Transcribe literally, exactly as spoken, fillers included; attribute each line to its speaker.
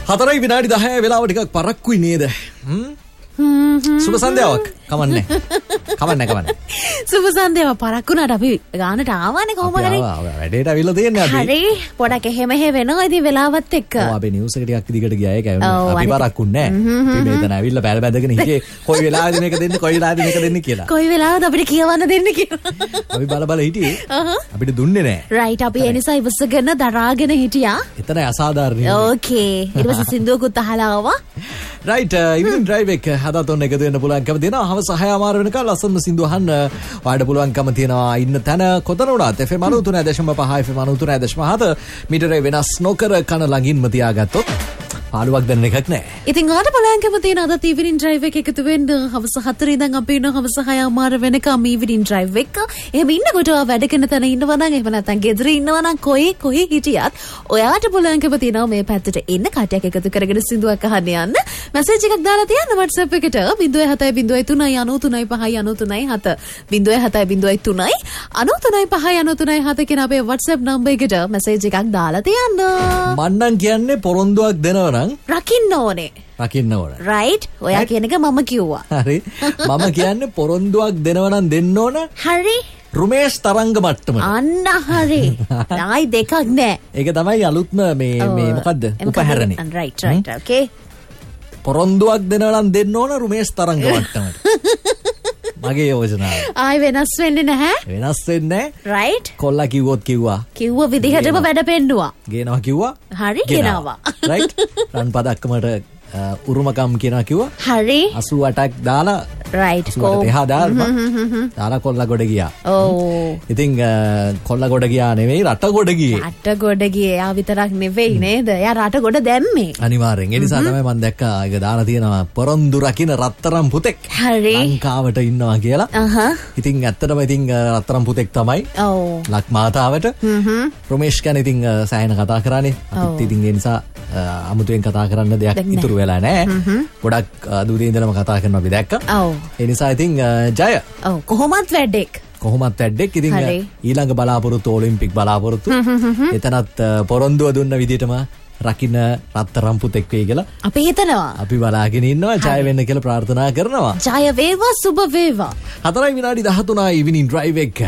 Speaker 1: හතරයි විනාඩි දහය වෙලාව ටිකක් පරක්කුයි නේද? හ්ම්. සුබ සන්ධ්‍යාවක්. කමන්නේ. කමන්නේ කමන්නේ.
Speaker 2: සුබ සන්ධ්‍යාව පරක්කුණාට අපි ගානට ආවනේ කොහොම කරේ?
Speaker 1: වැඩේට අවිල්ල තියෙන්නේ අපි.
Speaker 2: හරි. පොඩක් එහෙම එහෙ වෙනවා ඉතින් වෙලාවත් එක්ක.
Speaker 1: ඔව් අපි නිවුස් එක ටිකක් දිගට ගියා ඒක අපි පරක්කුන්නේ නැහැ. අපි මෙතන ඇවිල්ලා බැල බැඳගෙන හිටියේ කොයි වෙලාවෙද මේක දෙන්නේ කොයි වෙලාවෙද මේක දෙන්නේ කියලා.
Speaker 2: කොයි වෙලාවද අපිට කියවන්න දෙන්නේ කියලා.
Speaker 1: අපි බල බල හිටියේ. අපිට දුන්නේ නැහැ.
Speaker 2: රයිට් අපි ඒ නිසා ඉවසගෙන දරාගෙන හිටියා.
Speaker 1: එතන අසාධාරණයි.
Speaker 2: ඕකේ. ඊට පස්සේ සින්දුවකුත් අහලා ආවා.
Speaker 1: රයිට් ඉවිනින් ඩ්‍රයිව් එක හදාත් ඔන්න එකතු වෙන්න පුළුවන්කම තියෙනවා. හවස හය මාර වෙනකල් ලස්සන සින්දු අහන්න ඔයාලට පුළුවන්කම තියෙනවා. ඉන්න තැන කොතන වුණත් F M ninety three point five F M ninety three point seven මීටරේ වෙනස් නොකර කන ළඟින්ම තියාගත්තොත් පාළුවක් දැනෙන එකක් නැහැ.
Speaker 2: ඉතින් ඔයාලට බලයන්කම තියෙන අද ඉවිනින් ඩ්‍රයිව් එක එකතු වෙන්න හවස හතර ඉඳන් අපි ඉන්න හවස හය මාර වෙනකම් ඉවිනින් ඩ්‍රයිව් එක. එහෙම ඉන්නකොට ඔයා වැඩ කරන තැන ඉන්නවා නම් එහෙම නැත්නම් ගෙදර ඉන්නවා නම් කොයි කොහේ හිටියත් ඔයාලට බලයන්කම තියෙනවා මේ පැත්තට එන්න කටයක් එකතු කරගෙන සින්දුවක් අහන්න යන්න. මැසේජ් එකක් දාලා තියන්න WhatsApp එකට zero seven zero seven zero three nine three five nine three seven zero seven zero three nine three five nine three seven කියන අපේ WhatsApp number එකට මැසේජ් එකක් දාලා තියන්න.
Speaker 1: මන්නම් කියන්නේ පොරොන්දුවක් දෙනවා නම්
Speaker 2: රකින්න ඕනේ.
Speaker 1: රකින්න ඕනේ.
Speaker 2: රයිට්. ඔයා කියන එක මම කිව්වා.
Speaker 1: හරි. මම කියන්නේ පොරොන්දුවක් දෙනවා නම් දෙන්න ඕන.
Speaker 2: හරි.
Speaker 1: රුමේෂ් තරංග මට්ටමට.
Speaker 2: අන්න හරි. ආයි දෙකක් නෑ.
Speaker 1: ඒක තමයි අලුත්ම මේ මේ මොකද්ද? උපහැරණි.
Speaker 2: රයිට් රයිට් ඕකේ.
Speaker 1: පොරොන්දුවක් දෙනවා නම් දෙන්න ඕන රුමේෂ් තරංග මට්ටමට. මගේ යෝජනාව.
Speaker 2: ආයි වෙනස් වෙන්නේ නැහැ.
Speaker 1: වෙනස් වෙන්නේ නැහැ.
Speaker 2: රයිට්.
Speaker 1: කොල්ලා කිව්වොත් කිව්වා.
Speaker 2: කිව්ව විදිහටම වැඩ පෙන්නුවා.
Speaker 1: ගේනවා කිව්වා.
Speaker 2: හරි ගෙනාවා.
Speaker 1: රයිට්. රන් පදක්කමට උරුමකම් කියනවා කිව්වා.
Speaker 2: හරි.
Speaker 1: අසූ අටක් දාලා
Speaker 2: රයිට්
Speaker 1: කො එහා දාලා දාලා කොල්ලා ගොඩ ගියා.
Speaker 2: ඔව්.
Speaker 1: ඉතින් කොල්ලා ගොඩ ගියා නෙවෙයි රට ගොඩ ගියේ.
Speaker 2: රට ගොඩ ගියේ. යා විතරක් නෙවෙයි නේද? යා රට ගොඩ දැම්මේ.
Speaker 1: අනිවාර්යෙන්. ඒ නිසා තමයි මම දැක්කා ඒක දාලා තියෙනවා පොරොන්දු රකින්න රත්තරන් පුතෙක්.
Speaker 2: හරි.
Speaker 1: ලංකාවට ඉන්නවා කියලා.
Speaker 2: අහහ.
Speaker 1: ඉතින් ඇත්තටම ඉතින් රත්තරන් පුතෙක් තමයි.
Speaker 2: ඔව්.
Speaker 1: ලක් මාතාවට. හ්ම්. රොමේෂ් ගැන ඉතින් සෑහෙන කතා කරානේ. අපිත් ඉතින් ඒ නිසා අමුතුවෙන් කතා කරන්න දෙයක් ඉතුරු වෙලා නැහැ. ගොඩක් දුරේ ඉඳලම කතා කරනවා අපි දැක්කා.
Speaker 2: ඔව්.
Speaker 1: ඒ නිසා ඉතින් ජය.
Speaker 2: ඔව් කොහොමත් වැඩෙක්.
Speaker 1: කොහොමත් වැඩෙක්. ඉතින් ඊළඟ බලාපොරොත්තු ඔලිම්පික් බලාපොරොත්තු. එතනත් පොරොන්දුව දුන්න විදිහටම රකින්න රත්තරන් පුතෙක් වෙයි කියලා
Speaker 2: අපි හිතනවා. අපි
Speaker 1: බලාගෙන ඉන්නවා. ජය වෙන්න කියලා ප්‍රාර්ථනා කරනවා.
Speaker 2: ජය වේවා සුබ වේවා.
Speaker 1: හතරයි විනාඩි දහතුනයි ඉවිනින් ඩ්‍රයිව් එක.